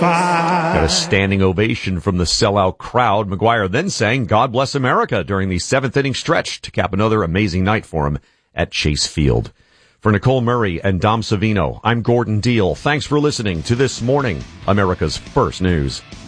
Got a standing ovation from the sellout crowd. McGuire then sang God Bless America during the seventh inning stretch to cap another amazing night for him at Chase Field. For Nicole Murray and Dom Savino, I'm Gordon Deal. Thanks for listening to This Morning, America's First News.